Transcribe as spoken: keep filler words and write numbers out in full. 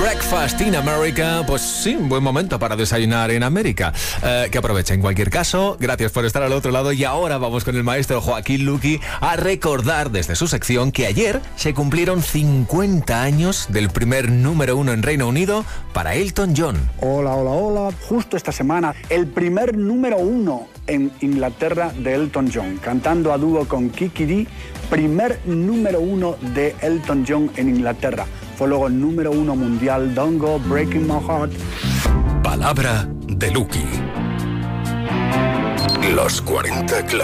Breakfast in America, pues sí, un buen momento para desayunar en América. Eh, que aproveche en cualquier caso. Gracias por estar al otro lado. Y ahora vamos con el maestro Joaquín Luqui a recordar desde su sección que ayer se cumplieron cincuenta años del primer número uno en Reino Unido para Elton John. Hola, hola, hola. Justo esta semana, el primer número uno en Inglaterra de Elton John, cantando a dúo con Kiki Dee, primer número uno de Elton John en Inglaterra. Fue luego el número uno mundial, Don't Go Breaking My Heart. Palabra de Luqui. Los cuarenta